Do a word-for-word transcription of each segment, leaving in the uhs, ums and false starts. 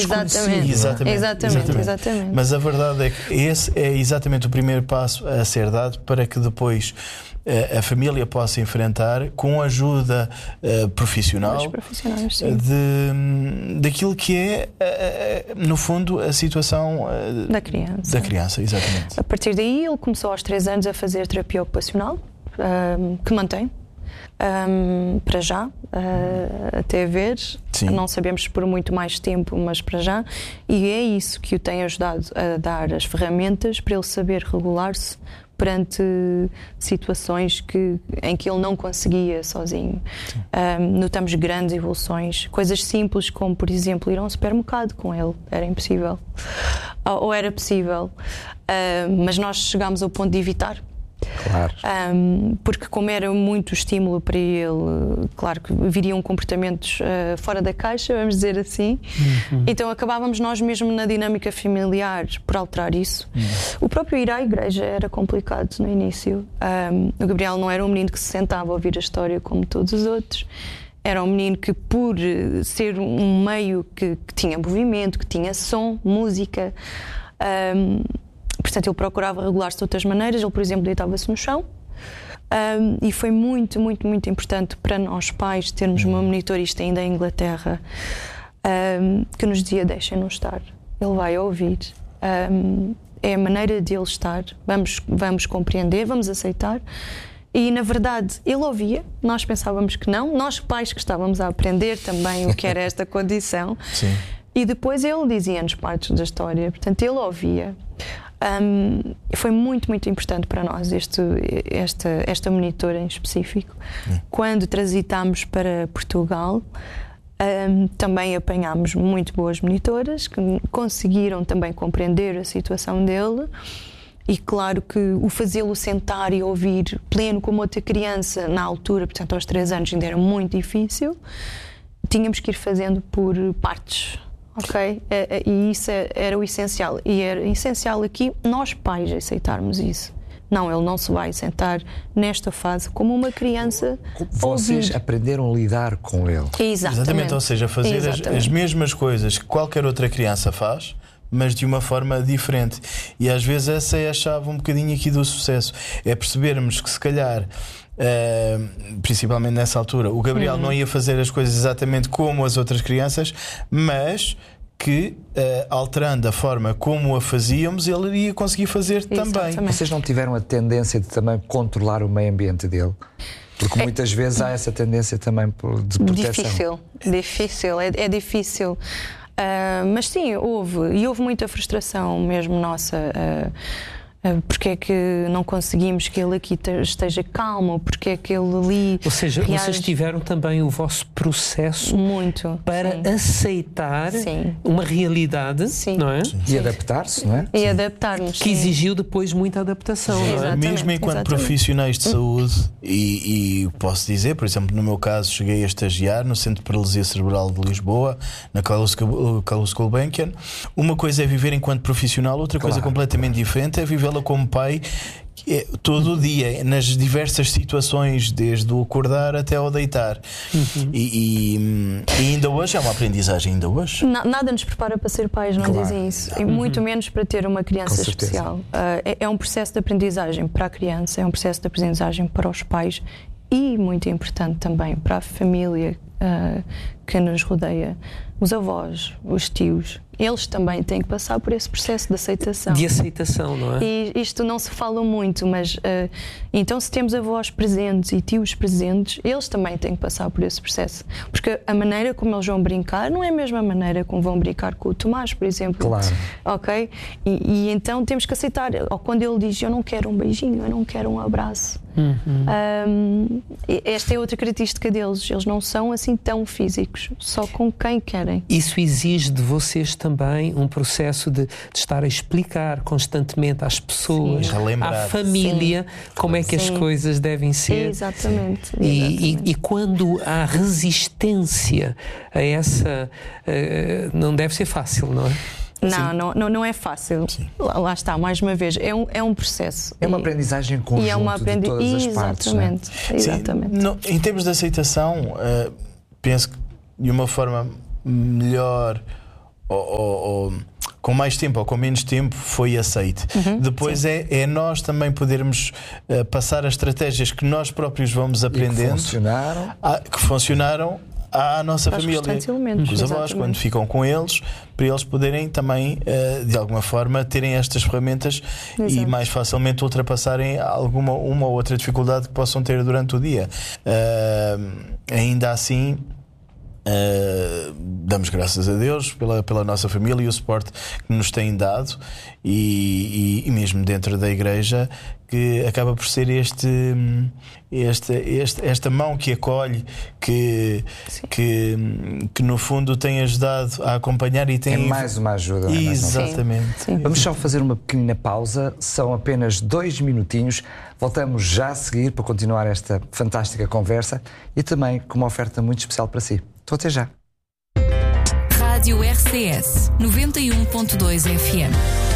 exatamente. Exatamente, exatamente, exatamente. exatamente. Mas a verdade é que esse é exatamente o primeiro passo a ser dado para que depois a família possa enfrentar, com ajuda uh, profissional, profissionais, sim. de, daquilo que é, uh, no fundo, a situação uh, da criança. Da criança, exatamente. A partir daí, ele começou aos três anos a fazer terapia ocupacional, um, que mantém, um, para já, uh, até ver. Sim. Não sabemos por muito mais tempo, mas para já. E é isso que o tem ajudado a dar as ferramentas para ele saber regular-se perante situações que, em que ele não conseguia sozinho. Um, notamos grandes evoluções, coisas simples como, por exemplo, ir a um supermercado com ele, era impossível, ou, ou era possível, uh, mas nós chegámos ao ponto de evitar. Claro. Um, porque como era muito estímulo para ele, claro que viriam comportamentos uh, fora da caixa, vamos dizer assim. Uhum. Então acabávamos nós mesmo na dinâmica familiar por alterar isso. Uhum. O próprio ir à igreja era complicado no início. Um, o Gabriel não era um menino que se sentava a ouvir a história como todos os outros. Era um menino que, por ser um meio que, que tinha movimento, que tinha som, música, um, portanto, ele procurava regular-se de outras maneiras. Ele, por exemplo, deitava-se no chão. Um, e foi muito, muito, muito importante para nós pais termos uma monitorista ainda em Inglaterra, um, que nos dizia: deixem-nos estar, ele vai ouvir. Um, é a maneira de ele estar. Vamos, vamos compreender, vamos aceitar. E, na verdade, ele ouvia. Nós pensávamos que não. Nós, pais, que estávamos a aprender também o que era esta condição. Sim. E depois ele dizia-nos partes da história. Portanto, ele ouvia. Um, foi muito, muito importante para nós este, esta, esta monitora em específico. Hum. Quando transitámos para Portugal, um, também apanhámos muito boas monitoras que conseguiram também compreender a situação dele. E claro que o fazê-lo sentar e ouvir pleno como outra criança na altura, portanto aos três anos ainda era muito difícil, tínhamos que ir fazendo por partes. Ok? E isso era o essencial. E era essencial aqui nós pais aceitarmos isso. Não, ele não se vai sentar nesta fase como uma criança. Vocês ouvir. Aprenderam a lidar com ele. Exatamente. Exatamente, ou seja, fazer as, as mesmas coisas que qualquer outra criança faz, mas de uma forma diferente. E às vezes essa é a chave um bocadinho aqui do sucesso. É percebermos que se calhar, Uh, principalmente nessa altura, o Gabriel uhum. não ia fazer as coisas exatamente como as outras crianças, mas que uh, alterando a forma como a fazíamos, ele iria conseguir fazer Exatamente. também. Vocês não tiveram a tendência de também controlar o meio ambiente dele? Porque é, muitas vezes há essa tendência também de proteção. Difícil, difícil, é, é difícil. Uh, mas sim, houve, e houve muita frustração mesmo nossa. Uh, Porque é que não conseguimos que ele aqui esteja calmo? Porque é que ele ali... Ou seja, reage... vocês tiveram também o vosso processo muito para sim. aceitar sim. uma realidade, sim. não é? E adaptar-se, não é? E adaptar-nos. Que sim. exigiu depois muita adaptação, sim, não é? Mesmo enquanto exatamente. profissionais de saúde, e, e posso dizer, por exemplo, no meu caso, cheguei a estagiar no Centro de Paralisia Cerebral de Lisboa, na Carlos Gulbenkian. Uma coisa é viver enquanto profissional, outra coisa claro, completamente claro. diferente é vivê-la como pai. É, todo o dia, nas diversas situações, desde o acordar até ao deitar. Uhum. E, e, e ainda hoje é uma aprendizagem, ainda hoje. Na, nada nos prepara para ser pais, não claro. dizem isso. E muito uhum. menos para ter uma criança especial. Uh, é, é um processo de aprendizagem para a criança, é um processo de aprendizagem para os pais e, muito importante também, para a família uh, que nos rodeia. Os avós, os tios, eles também têm que passar por esse processo de aceitação. De aceitação, não é? E isto não se fala muito, mas uh, então se temos avós presentes e tios presentes, eles também têm que passar por esse processo. Porque a maneira como eles vão brincar não é a mesma maneira como vão brincar com o Tomás, por exemplo. Claro. Ok? E, e então temos que aceitar. Ou quando ele diz: eu não quero um beijinho, eu não quero um abraço. Uhum. Um, esta é outra característica deles. Eles não são assim tão físicos, só com quem querem. Isso exige de vocês também um processo de, de estar a explicar constantemente às pessoas, sim, à família, sim. como é que sim. as coisas devem ser. Exatamente. E, exatamente. E, e quando há resistência a essa, uh, não deve ser fácil, não é? Não, não, não, não é fácil. Lá, lá está, mais uma vez, é um, é um processo. É uma aprendizagem conjunta e é uma aprendi... de todas as exatamente, partes. Né? Exatamente. Sim, no, em termos de aceitação, uh, penso que de uma forma melhor ou, ou, ou com mais tempo ou com menos tempo foi aceite. Uhum, Depois é, é nós também podermos uh, passar as estratégias que nós próprios vamos aprendendo, e que funcionaram, a, que funcionaram à nossa Aos família, elementos, os avós, exatamente. quando ficam com eles, para eles poderem também, uh, de alguma forma, terem estas ferramentas. Exato. E mais facilmente ultrapassarem alguma uma ou outra dificuldade que possam ter durante o dia. Uh, ainda assim, Uh, damos graças a Deus pela, pela nossa família e o suporte que nos têm dado, e, e, e mesmo dentro da igreja, que acaba por ser este, este, este esta mão que acolhe, que, que, que no fundo tem ajudado a acompanhar e tem. É mais uma ajuda. Não é? Exatamente. Sim. Sim. Vamos só fazer uma pequena pausa, são apenas dois minutinhos. Voltamos já a seguir para continuar esta fantástica conversa e também com uma oferta muito especial para si. Estou até já. Rádio R C S noventa e um ponto dois F M.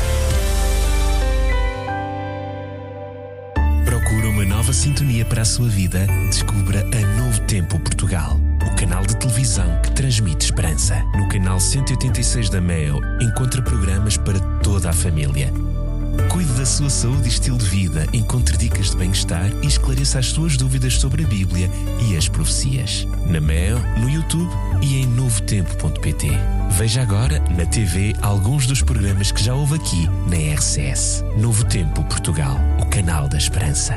Procura uma nova sintonia para a sua vida? Descubra a Novo Tempo Portugal, o canal de televisão que transmite esperança. No canal cento e oitenta e seis da Meo, encontra programas para toda a família. Cuide da sua saúde e estilo de vida, encontre dicas de bem-estar e esclareça as suas dúvidas sobre a Bíblia e as profecias. Na Meo, no YouTube e em novo tempo ponto pt. Veja agora na T V alguns dos programas que já houve aqui na R C S. Novo Tempo Portugal, o canal da esperança.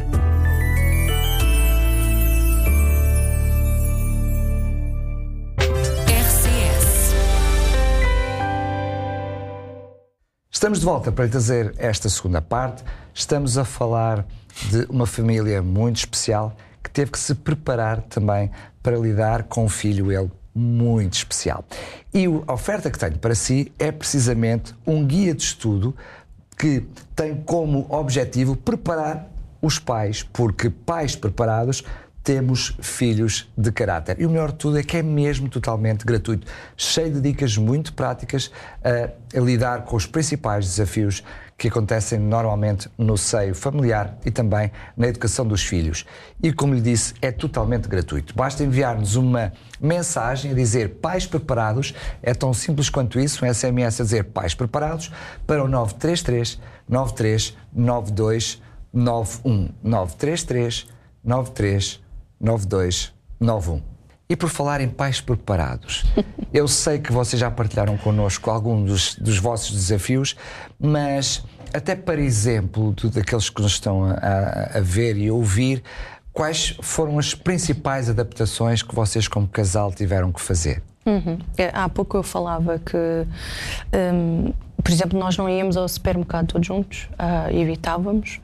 Estamos de volta para lhe trazer esta segunda parte. Estamos a falar de uma família muito especial que teve que se preparar também para lidar com um filho, ele, muito especial. E a oferta que tenho para si é precisamente um guia de estudo que tem como objetivo preparar os pais, porque pais preparados temos filhos de caráter. E o melhor de tudo é que é mesmo totalmente gratuito, cheio de dicas muito práticas a, a lidar com os principais desafios que acontecem normalmente no seio familiar e também na educação dos filhos. E como lhe disse, é totalmente gratuito. Basta enviar-nos uma mensagem a dizer pais preparados, é tão simples quanto isso, um S M S a dizer pais preparados, para o nove três três, nove três nove dois nove um, nove três três, nove três nove dois nove um. E por falar em pais preparados, eu sei que vocês já partilharam connosco alguns dos, dos vossos desafios, mas até para exemplo de, daqueles que nos estão a, a ver e a ouvir, quais foram as principais adaptações que vocês como casal tiveram que fazer? Uhum. Há pouco eu falava que, um, por exemplo, nós não íamos ao supermercado todos juntos, uh, evitávamos.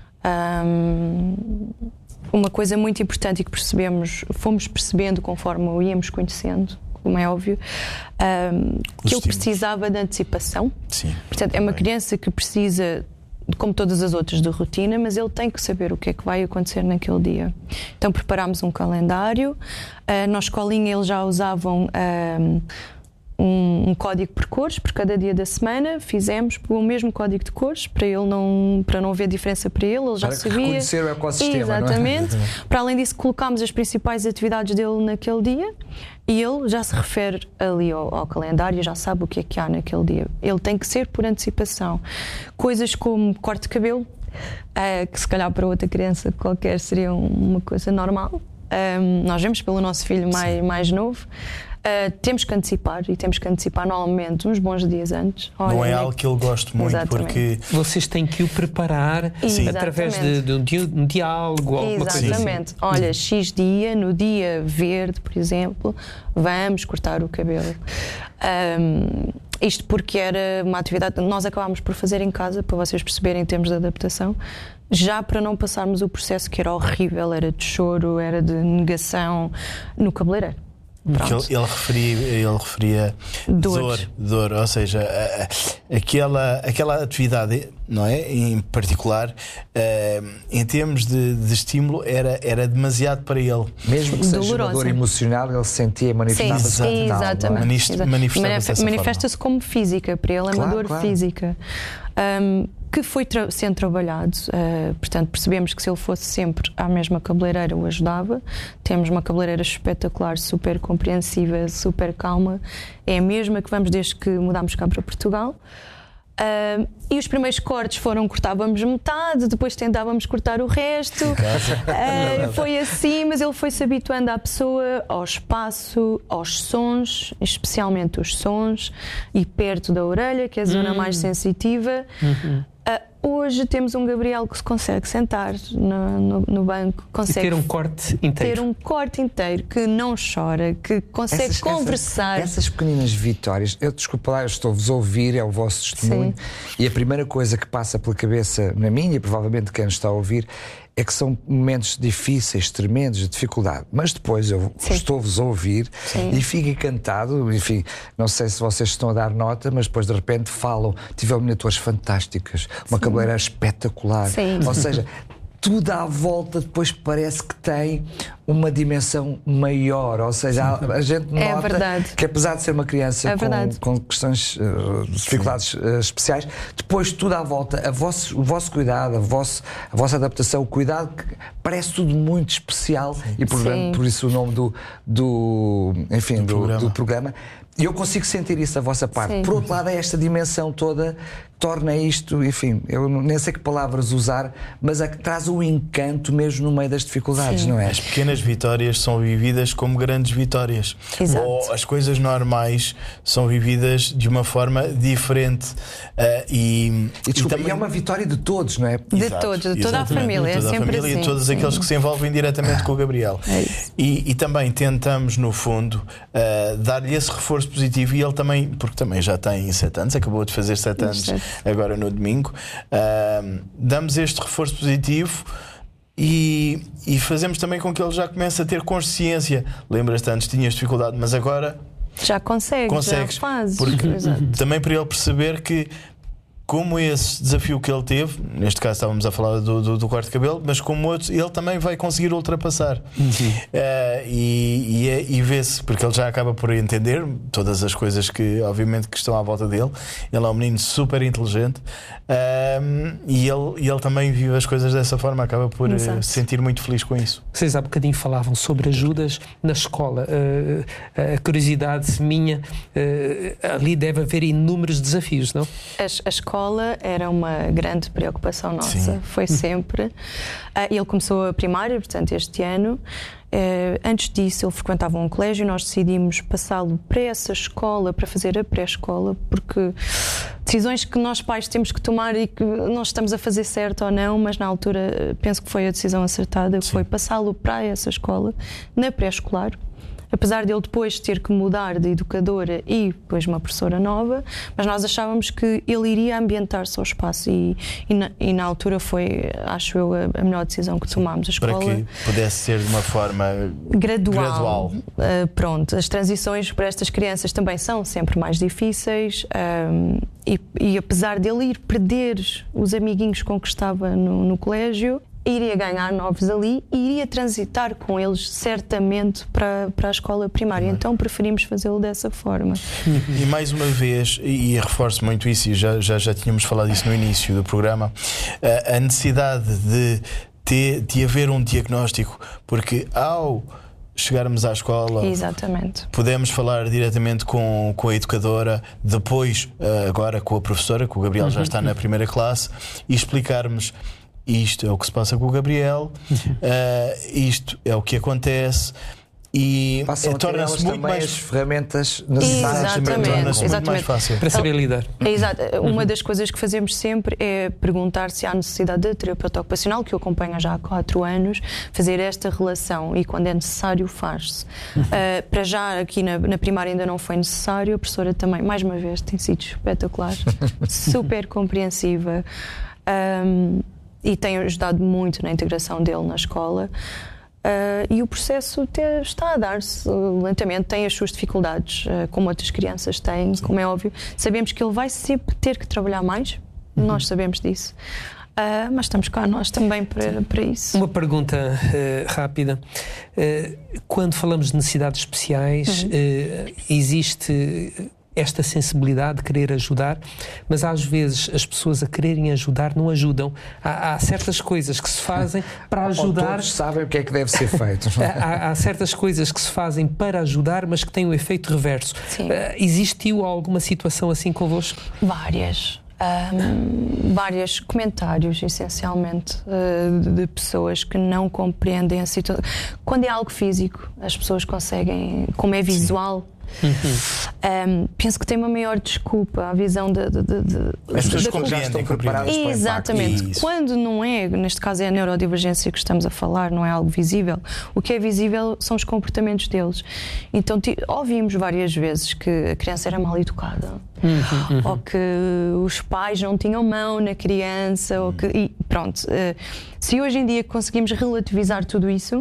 Um, Uma coisa muito importante e que percebemos, fomos percebendo conforme o íamos conhecendo, como é óbvio, um, que ele precisava de antecipação. Sim. Portanto, é uma criança que precisa, como todas as outras, de rotina, mas ele tem que saber o que é que vai acontecer naquele dia. Então preparámos um calendário. Uh, na escolinha eles já usavam um, um, um código por cores por cada dia da semana. Fizemos o mesmo código de cores para ele não, para não haver diferença para ele. Ele já para sabia. Reconhecer o ecossistema. Exatamente. Não é? Para além disso, colocámos as principais atividades dele naquele dia e ele já se refere ali ao, ao calendário, já sabe o que é que há naquele dia. Ele tem que ser por antecipação. Coisas como corte de cabelo, uh, que se calhar para outra criança qualquer seria uma coisa normal. Um, nós vemos pelo nosso filho mais, mais novo. Uh, temos que antecipar e temos que antecipar normalmente uns bons dias antes. Olha, não é, é algo que ele goste muito. Exatamente. Porque vocês têm que o preparar. Sim. Através de, de, um, di um diálogo ou alguma coisa assim. Exatamente. Olha, X dia, no dia verde, por exemplo, vamos cortar o cabelo. Um, isto porque era uma atividade que nós acabámos por fazer em casa, para vocês perceberem em termos de adaptação, já para não passarmos o processo que era horrível, era de choro, era de negação no cabeleireiro. Porque ele, ele referia, ele referia dor, dor, ou seja, a, a, aquela, aquela atividade, não é? Em particular, uh, em termos de, de estímulo, era, era demasiado para ele. Mesmo que seja dolorosa. Uma dor emocional, ele sentia e manifestava-se. Sim, exatamente. Manifestava-se Manifesta-se como física, para ele é claro, uma dor claro. física. Um, que foi tra- sendo trabalhado. Uh, portanto, percebemos que se ele fosse sempre à mesma cabeleireira, o ajudava. Temos uma cabeleireira espetacular, super compreensiva, super calma. É a mesma que vamos desde que mudámos cá para Portugal. Uh, e os primeiros cortes foram: cortávamos metade, depois tentávamos cortar o resto. Uh, foi assim, mas ele foi se habituando à pessoa, ao espaço, aos sons, especialmente os sons, e perto da orelha, que é a zona hum. mais sensitiva. Uhum. Uh, hoje temos um Gabriel que se consegue sentar no, no, no banco, consegue e ter um corte inteiro. Ter um corte inteiro, que não chora, que consegue essas, conversar. Essas, essas pequeninas vitórias, eu desculpa lá, eu estou-vos a ouvir, é o vosso testemunho. Sim. E a primeira coisa que passa pela cabeça na minha, e provavelmente quem nos está a ouvir, é que são momentos difíceis, tremendos, de dificuldade. Mas depois eu Sim. estou-vos a ouvir Sim. e fico encantado. Enfim, não sei se vocês estão a dar nota, mas depois de repente falam. Tiveram miniaturas fantásticas, uma cabeleireira espetacular. Sim. Ou seja, tudo à volta depois parece que tem uma dimensão maior, ou seja, a, a gente nota é verdade. que apesar de ser uma criança é com, com questões, uh, dificuldades uh, especiais, depois tudo à volta, a vosso, o vosso cuidado, a, vosso, a vossa adaptação, o cuidado, que parece tudo muito especial. Sim. E por, por isso o nome do, do, enfim, do, do, programa. do programa. E eu consigo sentir isso da vossa parte. Sim. Por outro lado, é esta dimensão toda que torna isto, enfim, eu nem sei que palavras usar, mas a que traz o encanto mesmo no meio das dificuldades, Sim. não é? As pequenas vitórias são vividas como grandes vitórias. Exato. Ou as coisas normais são vividas de uma forma diferente. Uh, e, e, desculpa, e também é uma vitória de todos, não é? De Exato, todos, de toda a família. De toda é a sempre família assim. E todos Sim. aqueles que se envolvem diretamente com o Gabriel. É isso. E, e também tentamos, no fundo, uh, dar-lhe esse reforço positivo. E ele também, porque também já tem sete anos, acabou de fazer sete anos sete. agora no domingo, uh, damos este reforço positivo. E, e fazemos também com que ele já comece a ter consciência. Lembras-te, antes tinhas dificuldade, mas agora já consegues, consegues, já fazes. Porque Exato. Também para ele perceber que, como esse desafio que ele teve, neste caso estávamos a falar do, do, do corte de cabelo, mas como outros, ele também vai conseguir ultrapassar. Uhum. Uh, e e, é, e vê-se, porque ele já acaba por entender todas as coisas que, obviamente, que estão à volta dele. Ele é um menino super inteligente, uh, e ele, e ele também vive as coisas dessa forma, acaba por uh, se sentir muito feliz com isso. Vocês há bocadinho falavam sobre ajudas na escola. Uh, a curiosidade minha, uh, ali deve haver inúmeros desafios, não? As, a escola era uma grande preocupação nossa. Sim. Foi sempre. Uh, ele começou a primária, portanto, este ano. Uh, antes disso, ele frequentava um colégio e nós decidimos passá-lo para essa escola, para fazer a pré-escola, porque decisões que nós pais temos que tomar e que nós estamos a fazer certo ou não, mas na altura penso que foi a decisão acertada, que foi passá-lo para essa escola, na pré-escolar. Apesar de ele depois ter que mudar de educadora e depois uma professora nova, mas nós achávamos que ele iria ambientar-se ao espaço e, e, na, e na altura foi, acho eu, a, a melhor decisão que tomámos. A escola, para que pudesse ser de uma forma gradual. gradual. Uh, pronto, as transições para estas crianças também são sempre mais difíceis, um, e, e apesar dele ir perder os amiguinhos com que estava no, no colégio, iria ganhar novos ali e iria transitar com eles certamente para, para a escola primária. Então preferimos fazê-lo dessa forma. E mais uma vez, e reforço muito isso, e já, já, já tínhamos falado isso no início do programa, a necessidade de, ter, de haver um diagnóstico, porque ao chegarmos à escola, exatamente, podemos falar diretamente com, com a educadora, depois agora com a professora, que o Gabriel já está na primeira classe, e explicarmos: isto é o que se passa com o Gabriel, uh, isto é o que acontece, e torna-se muito mais as ferramentas necessárias. Exatamente, torna-se exatamente. muito mais fácil para saber lidar. É, exato. Uma das coisas que fazemos sempre é perguntar se há necessidade de terapeuta ocupacional, que eu acompanho já há quatro anos, fazer esta relação, e quando é necessário faz-se. Uh, para já aqui na, na primária ainda não foi necessário. A professora também, mais uma vez, tem sido espetacular, super compreensiva. Um, e tem ajudado muito na integração dele na escola, uh, e o processo te, está a dar-se uh, lentamente, tem as suas dificuldades, uh, como outras crianças têm. Sim. Como é óbvio, sabemos que ele vai sempre ter que trabalhar mais, uhum. Nós sabemos disso, uh, mas estamos cá nós também para, para isso. Uma pergunta uh, rápida, uh, quando falamos de necessidades especiais, uhum. uh, existe... esta sensibilidade de querer ajudar, mas às vezes as pessoas a quererem ajudar não ajudam. Há, há certas coisas que se fazem para ajudar... Ou todos sabem o que é que deve ser feito. há, há certas coisas que se fazem para ajudar, mas que têm um efeito reverso. Uh, existiu alguma situação assim convosco? Várias. Um, vários comentários, essencialmente, uh, de, de pessoas que não compreendem a situação. Quando é algo físico, as pessoas conseguem, como é visual... Uhum. Um, penso que tem uma maior desculpa, a visão de, de, de, de as pessoas de, compreendem, compreendem. Exatamente. Quando não é, neste caso é a neurodivergência que estamos a falar, não é algo visível. O que é visível são os comportamentos deles. Então ouvimos várias vezes que a criança era mal educada, uhum, uhum. ou que os pais não tinham mão na criança, ou que, e pronto. Uh, se hoje em dia conseguimos relativizar tudo isso,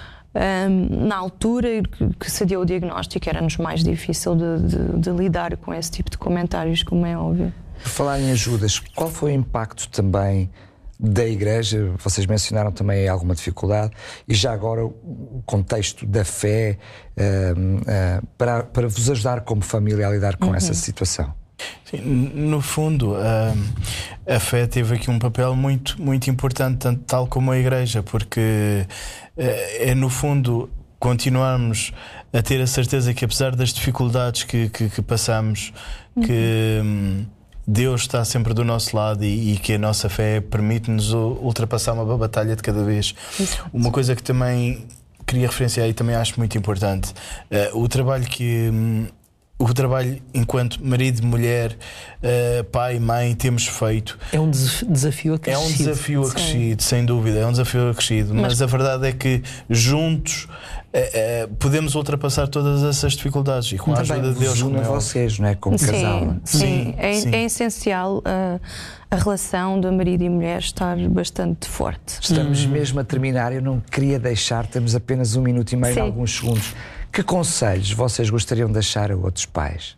Um, na altura que, que se deu o diagnóstico era-nos mais difícil de, de, de lidar com esse tipo de comentários, como é óbvio. Por falar em ajudas, qual foi o impacto também da Igreja? Vocês mencionaram também alguma dificuldade, e já agora o contexto da fé uh, uh, para, para vos ajudar como família a lidar com uhum. essa situação. Sim, no fundo, a, a fé teve aqui um papel muito, muito importante, tanto tal como a Igreja, porque é, no fundo, continuarmos a ter a certeza que, apesar das dificuldades que, que, que passamos, uhum. que hum, Deus está sempre do nosso lado e, e que a nossa fé permite-nos ultrapassar uma batalha de cada vez. Exato. Uma coisa que também queria referenciar e também acho muito importante, uh, o trabalho que... Hum, O trabalho enquanto marido, mulher, uh, pai, mãe temos feito. É um desafio acrescido. É um desafio acrescido, sem dúvida, é um desafio acrescido. Mas, mas a verdade é que juntos uh, uh, podemos ultrapassar todas essas dificuldades e com a ajuda de Deus. Como é vocês, não é? Como sim, casal. Sim, sim. É, sim. é essencial uh, a relação de marido e mulher estar bastante forte. Estamos hum. mesmo a terminar, eu não queria deixar, temos apenas um minuto e meio, sim. alguns segundos. Que conselhos vocês gostariam de deixar a outros pais?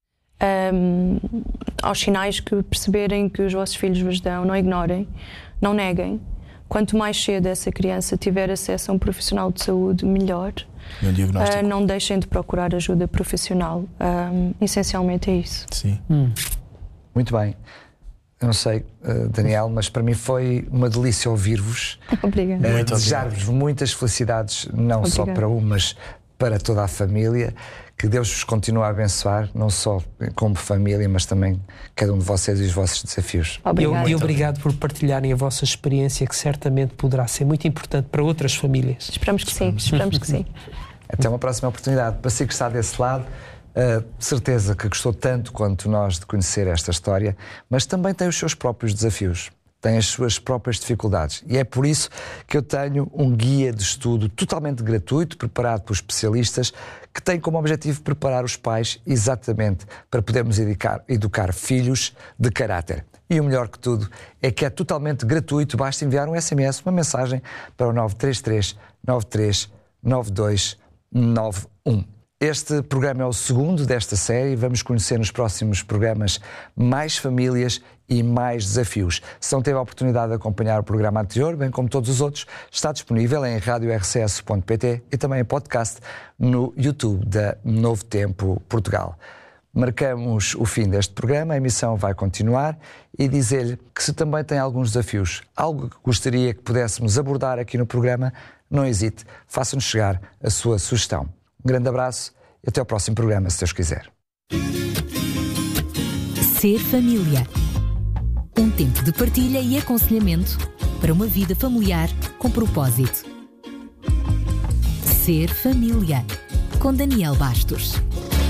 Um, aos sinais que perceberem que os vossos filhos vos dão, não ignorem, não neguem. Quanto mais cedo essa criança tiver acesso a um profissional de saúde, melhor. Um diagnóstico. Uh, não deixem de procurar ajuda profissional. Um, essencialmente é isso. Sim. Hum. Muito bem. Eu não sei, uh, Daniel, mas para mim foi uma delícia ouvir-vos. Obrigada. Uh, desejar-vos muitas felicidades, não Obrigada. Só para um, mas para toda a família. Que Deus vos continue a abençoar, não só como família, mas também cada um de vocês e os vossos desafios. Obrigado. E obrigado por partilharem a vossa experiência, que certamente poderá ser muito importante para outras famílias. Esperamos que sim, esperamos que sim. Até uma próxima oportunidade. Para si que está desse lado, uh, certeza que gostou tanto quanto nós de conhecer esta história, mas também tem os seus próprios desafios. Tem as suas próprias dificuldades. E é por isso que eu tenho um guia de estudo totalmente gratuito, preparado por especialistas, que tem como objetivo preparar os pais exatamente para podermos educar, educar filhos de caráter. E o melhor que tudo é que é totalmente gratuito, basta enviar um S M S, uma mensagem para o nove três três, nove três nove dois nove um. Este programa é o segundo desta série. Vamos conhecer nos próximos programas mais famílias e mais desafios. Se não teve a oportunidade de acompanhar o programa anterior, bem como todos os outros, está disponível em rádio r c s ponto p t e também em podcast no YouTube da Novo Tempo Portugal. Marcamos o fim deste programa, a emissão vai continuar, e dizer-lhe que se também tem alguns desafios, algo que gostaria que pudéssemos abordar aqui no programa, não hesite, faça-nos chegar a sua sugestão. Um grande abraço e até ao próximo programa, se Deus quiser. Ser família. Um tempo de partilha e aconselhamento para uma vida familiar com propósito. Ser família. Com Daniel Bastos.